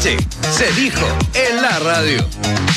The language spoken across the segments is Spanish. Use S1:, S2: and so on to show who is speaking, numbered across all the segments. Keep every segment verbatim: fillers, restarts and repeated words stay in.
S1: noche se dijo en la radio.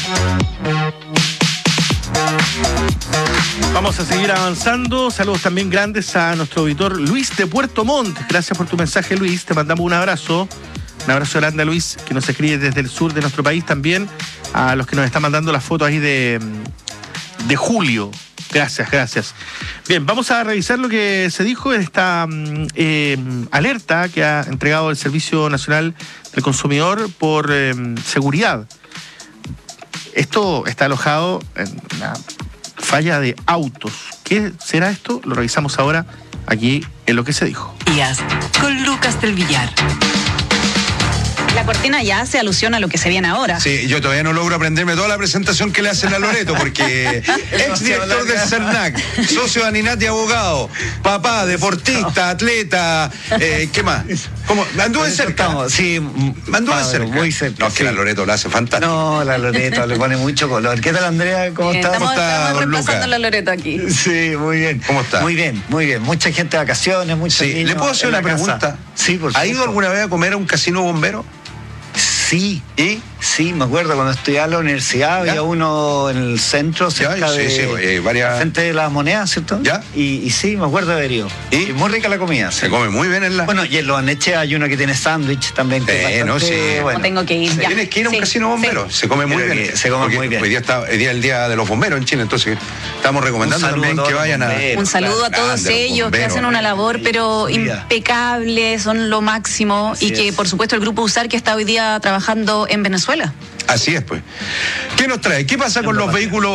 S2: Vamos a seguir avanzando. Saludos también grandes a nuestro auditor Luis de Puerto Montt. Gracias por tu mensaje, Luis. Te mandamos un abrazo. Un abrazo grande a Luis, que nos escribe desde el sur de nuestro país también. A los que nos están mandando las fotos ahí de, de julio. Gracias, gracias. Bien, vamos a revisar lo que se dijo en esta eh, alerta que ha entregado el Servicio Nacional del Consumidor por eh, seguridad. Esto está alojado en una falla de autos. ¿Qué será esto? Lo revisamos ahora aquí en lo que se dijo.
S3: Días con Lucas del Villar.
S4: La cortina ya hace alusión a lo que se viene ahora.
S5: Sí, yo todavía no logro aprenderme toda la presentación que le hacen a Loreto, porque ex director del CERNAC, socio de Aninati abogado, papá, deportista, atleta, eh, ¿qué más? ¿Cómo? Anduve cerca.
S6: Estamos, sí,
S5: Anduve
S6: Pablo,
S5: cerca.
S6: muy cerca.
S5: No, es que
S6: sí.
S5: la Loreto la hace fantástico.
S6: No, la Loreto le pone mucho color. ¿Qué tal, Andrea? ¿Cómo
S4: Bien,
S6: estás?
S4: estamos,
S5: ¿Cómo está,
S4: estamos
S5: don
S4: repasando
S5: Lucas?
S4: la Loreto aquí.
S6: Sí, muy bien.
S5: ¿Cómo está?
S6: Muy bien, muy bien. Mucha gente de vacaciones, muchos
S5: Sí,
S6: niños
S5: ¿le puedo hacer
S6: en
S5: una
S6: la casa.
S5: pregunta?
S6: Sí, por
S5: ¿Ha ido
S6: supuesto.
S5: alguna vez a comer a un casino bombero?
S6: Sí,
S5: ¿Y?
S6: sí, me acuerdo cuando estudiaba en la universidad,
S5: ¿Ya?
S6: había uno en el centro,
S5: Ya,
S6: cerca
S5: sí,
S6: de,
S5: sí, eh, varias-
S6: frente de las monedas, ¿cierto?
S5: ¿Ya?
S6: Y, y sí, me acuerdo de haber ido.
S5: ¿Y?
S6: Y muy rica la comida. sí.
S5: Se come muy bien en la...
S6: Bueno, y en los Aneche hay uno que tiene sándwich también. Que
S5: Eh,
S6: es
S5: no,
S6: bastante
S5: sí.
S6: bueno.
S4: No tengo que ir ya.
S5: Tienes que ir a un
S4: Sí,
S5: casino bombero,
S4: sí.
S5: se come muy
S6: Creo
S5: bien.
S6: que se come
S5: Porque
S6: muy bien.
S5: Hoy día, está, hoy día es el día de los bomberos en Chile, entonces estamos recomendando
S6: Un saludo
S5: también
S6: a todos
S5: que
S6: los
S5: vayan a...
S6: bomberos.
S4: Un saludo a todos
S5: Grande, los
S4: ellos que
S5: bomberos,
S4: hacen una
S5: eh.
S4: labor, pero
S6: Vida.
S4: impecable, son lo máximo.
S6: Así
S4: y que,
S6: es.
S4: por supuesto, el grupo USAR que está hoy día trabajando en Venezuela.
S5: Así es, pues. ¿Qué nos trae? ¿Qué pasa con los vehículos